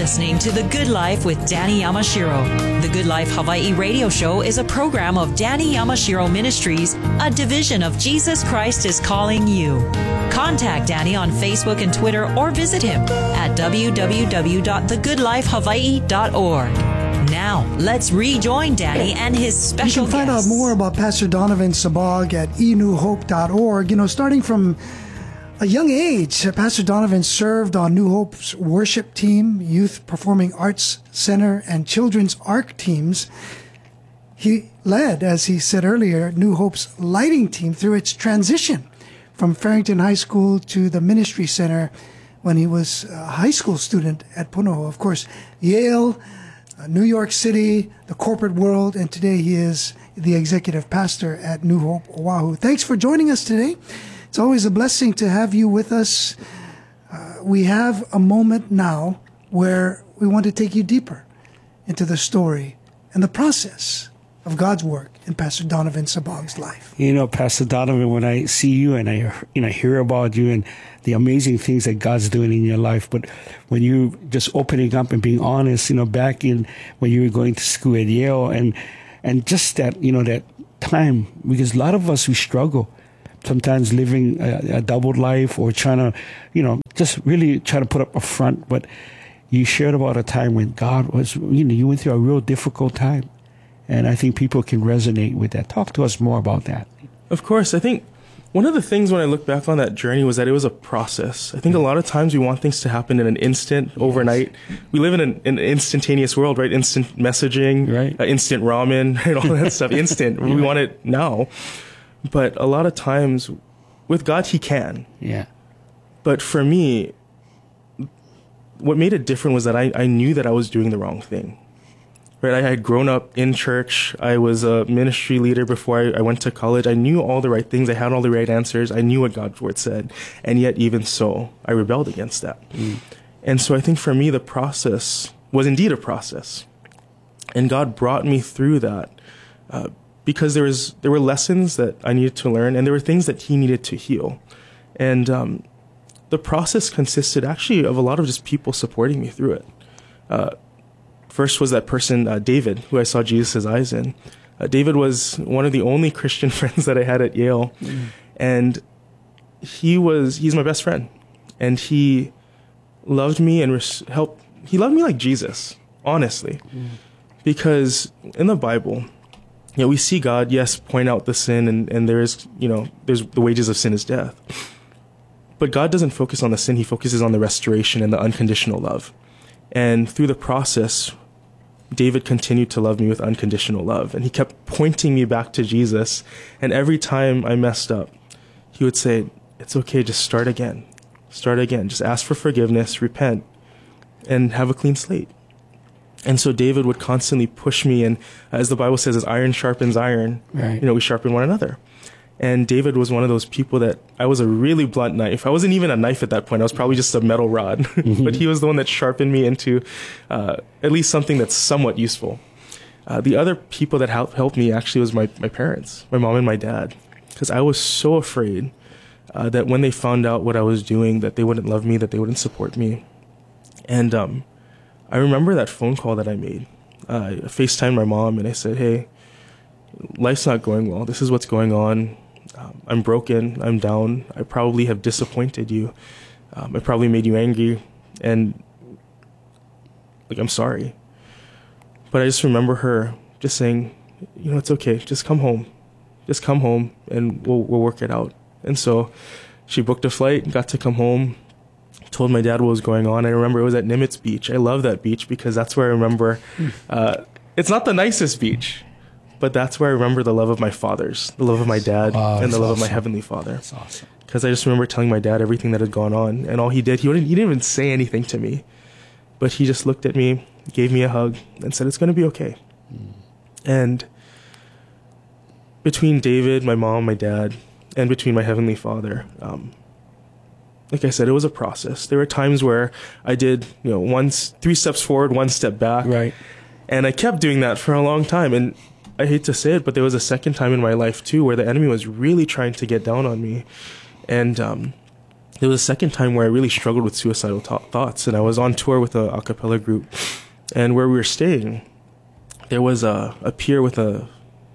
listening to The Good Life with Danny Yamashiro. The Good Life Hawaii radio show is a program of Danny Yamashiro Ministries, a division of Jesus Christ is Calling You. Contact Danny on Facebook and Twitter or visit him at www.thegoodlifehawaii.org. Now, let's rejoin Danny and his special guest. You can find out more about Pastor Donovan Sabag at enewhope.org. You know, starting from a young age, Pastor Donovan served on New Hope's worship team, Youth Performing Arts Center, and Children's ARC teams. He led, as he said earlier, New Hope's lighting team through its transition from Farrington High School to the Ministry Center when he was a high school student at Punahou. Of course, Yale, New York City, the corporate world, and today he is the executive pastor at New Hope Oahu. Thanks for joining us today. It's always a blessing to have you with us. We have a moment now where we want to take you deeper into the story and the process of God's work in Pastor Donovan Sabag's life. You know, Pastor Donovan, when I see you and I hear about you and the amazing things that God's doing in your life, but when you just opening up and being honest, back in when you were going to school at Yale and just that, that time, because a lot of us, we struggle sometimes living a doubled life or trying to, just really try to put up a front. But you shared about a time when God was, you went through a real difficult time. And I think people can resonate with that. Talk to us more about that. Of course. I think one of the things when I look back on that journey was that it was a process. I think a lot of times we want things to happen in an instant, overnight. We live in an instantaneous world, right? Instant messaging, right? Instant ramen, right? All that stuff. Instant. We want it now. But a lot of times with God, he can. Yeah. But for me, what made it different was that I knew that I was doing the wrong thing. Right, I had grown up in church. I was a ministry leader before I went to college. I knew all the right things. I had all the right answers. I knew what God's word said. And yet, even so, I rebelled against that. And so I think for me, the process was indeed a process. And God brought me through that because there were lessons that I needed to learn, and there were things that he needed to heal. And the process consisted actually of a lot of just people supporting me through it. First was that person, David, who I saw Jesus' eyes in. David was one of the only Christian friends that I had at Yale. And he's my best friend. And he loved me and he loved me like Jesus, honestly. Because in the Bible, we see God, yes, point out the sin and there's the wages of sin is death. But God doesn't focus on the sin. He focuses on the restoration and the unconditional love. And through the process, David continued to love me with unconditional love. And he kept pointing me back to Jesus. And every time I messed up, he would say, it's okay, just start again. Start again. Just ask for forgiveness, repent, and have a clean slate. And so David would constantly push me. And as the Bible says, as iron sharpens iron, right. We sharpen one another. And David was one of those people that I was a really blunt knife. I wasn't even a knife at that point. I was probably just a metal rod. But he was the one that sharpened me into at least something that's somewhat useful. The other people that helped me actually was my parents, my mom and my dad. Because I was so afraid that when they found out what I was doing, that they wouldn't love me, that they wouldn't support me. And I remember that phone call that I made. I FaceTimed my mom and I said, hey, life's not going well. This is what's going on. I'm broken. I'm down. I probably have disappointed you. I probably made you angry. And, I'm sorry. But I just remember her just saying, it's okay. Just come home. Just come home and we'll work it out. And so she booked a flight, got to come home, told my dad what was going on. I remember it was at Nimitz Beach. I love that beach because that's where I remember, it's not the nicest beach. But that's where I remember the love of my fathers, the love of my dad, and the love of my Heavenly Father. That's awesome. Because I just remember telling my dad everything that had gone on. And all he did, he didn't even say anything to me. But he just looked at me, gave me a hug, and said, it's going to be okay. And between David, my mom, my dad, and between my Heavenly Father, like I said, it was a process. There were times where I did, 3 steps forward, 1 step back. Right. And I kept doing that for a long time. And I hate to say it, but there was a second time in my life too where the enemy was really trying to get down on me. And There was a second time where I really struggled with suicidal thoughts, and I was on tour with a cappella group, and where we were staying, there was a pier with a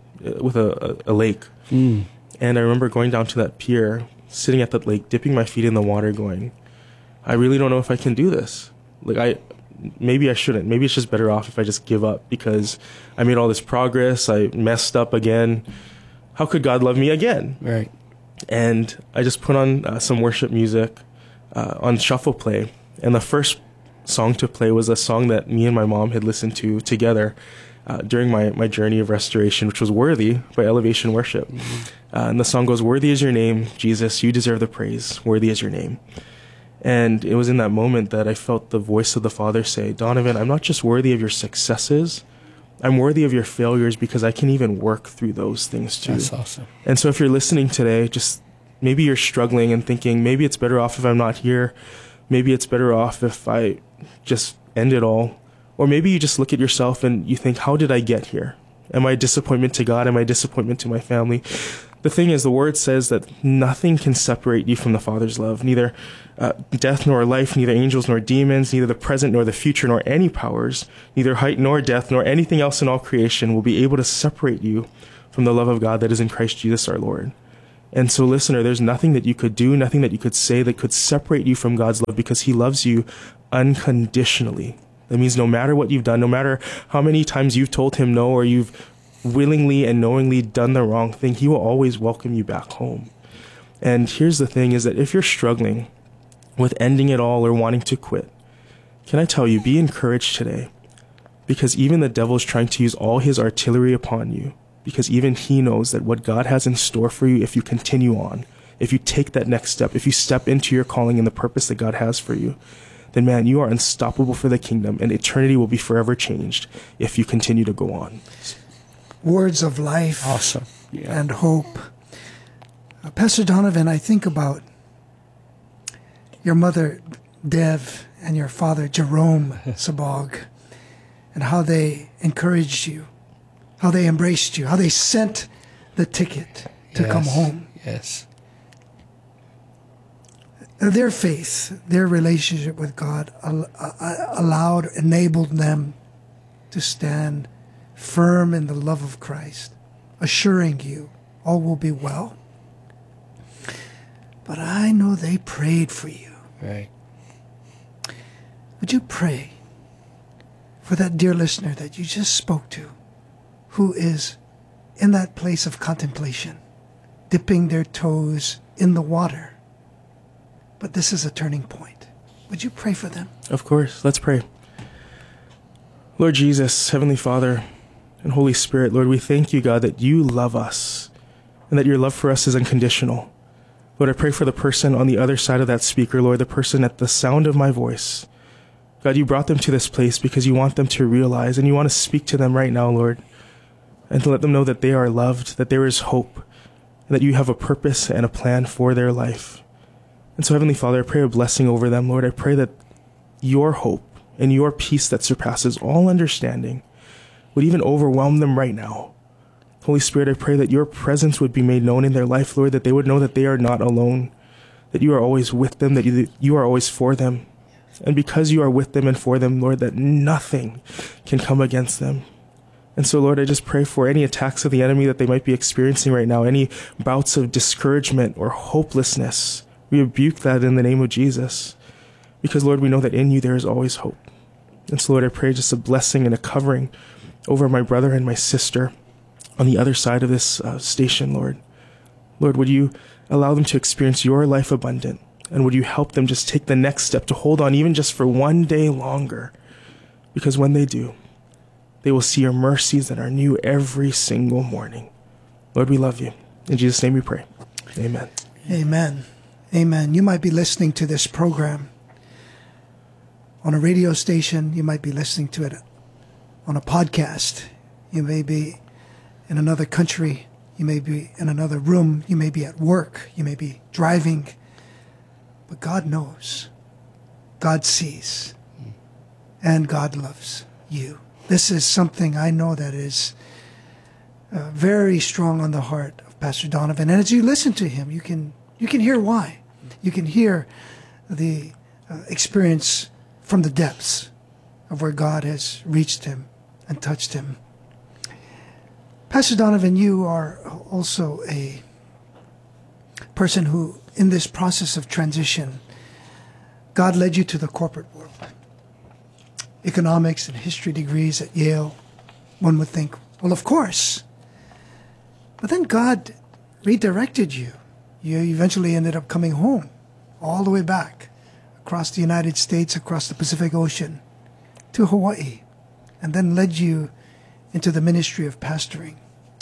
lake, and I remember going down to that pier, sitting at that lake, dipping my feet in the water, going, I really don't know if I can do this. Maybe I shouldn't. Maybe it's just better off if I just give up, because I made all this progress. I messed up again. How could God love me again? Right. And I just put on some worship music on shuffle play. And the first song to play was a song that me and my mom had listened to together during my journey of restoration, which was Worthy by Elevation Worship. And the song goes, worthy is your name, Jesus, you deserve the praise. Worthy is your name. And it was in that moment that I felt the voice of the Father say, Donovan, I'm not just worthy of your successes, I'm worthy of your failures, because I can even work through those things too. That's awesome. And so if you're listening today, just maybe you're struggling and thinking, maybe it's better off if I'm not here. Maybe it's better off if I just end it all. Or maybe you just look at yourself and you think, how did I get here? Am I a disappointment to God? Am I a disappointment to my family? The thing is, the word says that nothing can separate you from the Father's love. Neither death nor life, neither angels nor demons, neither the present nor the future, nor any powers, neither height nor depth, nor anything else in all creation will be able to separate you from the love of God that is in Christ Jesus our Lord. And so, listener, there's nothing that you could do, nothing that you could say that could separate you from God's love, because he loves you unconditionally. That means no matter what you've done, no matter how many times you've told him no, or you've willingly and knowingly done the wrong thing, he will always welcome you back home. And here's the thing, is that if you're struggling with ending it all or wanting to quit, can I tell you, be encouraged today, because even the devil is trying to use all his artillery upon you, because even he knows that what God has in store for you, if you continue on, if you take that next step, if you step into your calling and the purpose that God has for you, then man, you are unstoppable for the kingdom, and eternity will be forever changed if you continue to go on. Words of life. Awesome. Yeah. And hope. Pastor Donovan, I think about your mother, Dev, and your father, Jerome Sabag, and how they encouraged you, how they embraced you, how they sent the ticket to come home. Yes. Their faith, their relationship with God enabled them to stand firm in the love of Christ, assuring you all will be well. But I know they prayed for you. Right. Would you pray for that dear listener that you just spoke to, who is in that place of contemplation, dipping their toes in the water? But this is a turning point. Would you pray for them? Of course. Let's pray. Lord Jesus, Heavenly Father, and Holy Spirit, Lord, we thank you, God, that you love us and that your love for us is unconditional. Lord, I pray for the person on the other side of that speaker, Lord, the person at the sound of my voice. God, you brought them to this place because you want them to realize, and you want to speak to them right now, Lord, and to let them know that they are loved, that there is hope, and that you have a purpose and a plan for their life. And so, Heavenly Father, I pray a blessing over them, Lord. I pray that your hope and your peace that surpasses all understanding would even overwhelm them right now. Holy Spirit, I pray that your presence would be made known in their life, Lord, that they would know that they are not alone, that you are always with them, that you are always for them. And because you are with them and for them, Lord, that nothing can come against them. And so, Lord, I just pray for any attacks of the enemy that they might be experiencing right now, any bouts of discouragement or hopelessness. We rebuke that in the name of Jesus. Because, Lord, we know that in you there is always hope. And so, Lord, I pray just a blessing and a covering over my brother and my sister on the other side of this station, Lord. Lord, would you allow them to experience your life abundant? And would you help them just take the next step to hold on even just for one day longer? Because when they do, they will see your mercies that are new every single morning. Lord, we love you. In Jesus' name we pray. Amen. Amen. Amen. You might be listening to this program on a radio station. You might be listening to it on a podcast. You may be in another country. You may be in another room. You may be at work. You may be driving. But God knows. God sees. And God loves you. This is something I know that is very strong on the heart of Pastor Donovan. And as you listen to him, you can hear why. you can hear the experience from the depths of where God has reached him and touched him. Pastor Donovan, you are also a person who, in this process of transition, God led you to the corporate world. Economics and history degrees at Yale, one would think, well, of course. But then God redirected you. You eventually ended up coming home, all the way back, across the United States, across the Pacific Ocean, to Hawaii, and then led you into the ministry of pastoring.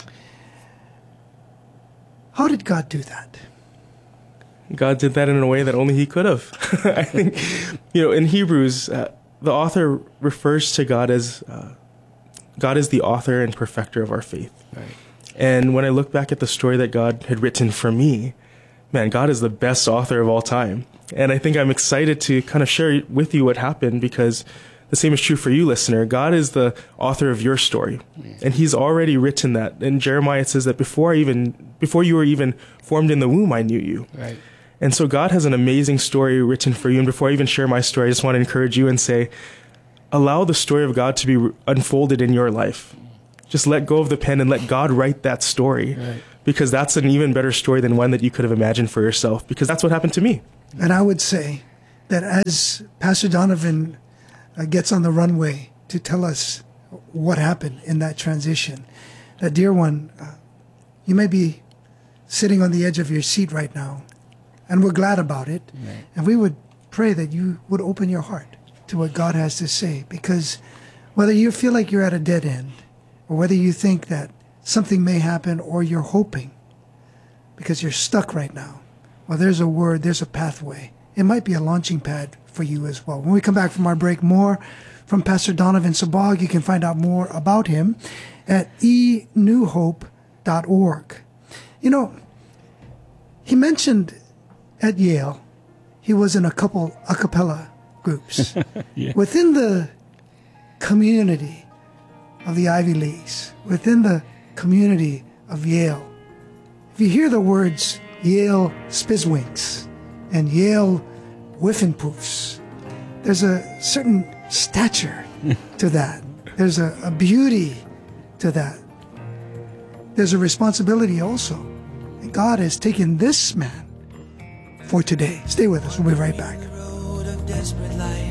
How did God do that? God did that in a way that only he could have. I think, in Hebrews, the author refers to God as God is the author and perfecter of our faith. Right. And when I look back at the story that God had written for me, man, God is the best author of all time. And I think I'm excited to kind of share with you what happened, because the same is true for you, listener. God is the author of your story, and he's already written that. In Jeremiah, it says that before you were even formed in the womb, I knew you. Right. And so God has an amazing story written for you. And before I even share my story, I just want to encourage you and say, allow the story of God to be unfolded in your life. Just let go of the pen and let God write that story, right, because that's an even better story than one that you could have imagined for yourself, because that's what happened to me. And I would say that as Pastor Donovan gets on the runway to tell us what happened in that transition, that, dear one, you may be sitting on the edge of your seat right now, and we're glad about it. Right. And we would pray that you would open your heart to what God has to say, because whether you feel like you're at a dead end, or whether you think that something may happen, or you're hoping because you're stuck right now, well, there's a word, there's a pathway. It might be a launching pad for you as well. When we come back from our break, more from Pastor Donovan Sabag. You can find out more about him at enewhope.org. He mentioned at Yale, he was in a couple a cappella groups. Yeah. Within the community of the Ivy Leagues, within the community of Yale, if you hear the words Yale Spizwinks and Yale Whiffenpoofs, there's a certain stature to that. There's a beauty to that. There's a responsibility also. And God has taken this man for today. Stay with us. We'll be right back. Road of desperate life.